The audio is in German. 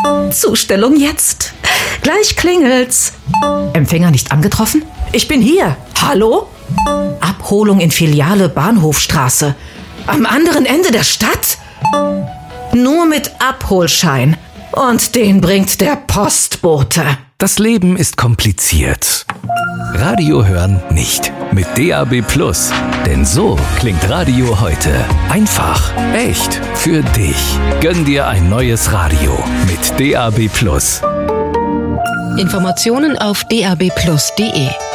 Zustellung jetzt. Gleich klingelt's. Empfänger nicht angetroffen? Ich bin hier. Hallo? Abholung in Filiale Bahnhofstraße. Am anderen Ende der Stadt? Nur mit Abholschein. Und den bringt der Postbote. Das Leben ist kompliziert. Radio hören nicht. Mit DAB+. Denn so klingt Radio heute. Einfach, echt, für dich. Gönn dir ein neues Radio mit DAB+. Informationen auf dabplus.de